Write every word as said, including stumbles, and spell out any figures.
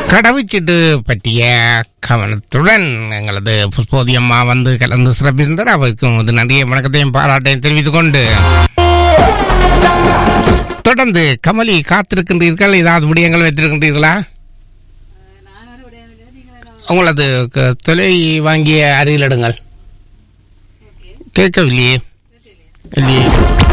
கடவுச்சீட்டு பற்றிய கவனத்துடன் எங்களது புஷ்போதி அம்மா வந்து கலந்து சிறப்பிருந்தார். அவருக்கும் வந்து நன்றிய வணக்கத்தையும் பாராட்டையும் தெரிவித்துக் கொண்டு தொடர்ந்து கமலி காத்திருக்கின்றீர்கள். ஏதாவது விடயங்கள் வைத்திருக்கின்றீர்களா? உங்களது தொலை வாங்கிய அருகிலிடுங்கள். கேட்கவில்லையே இல்லையே.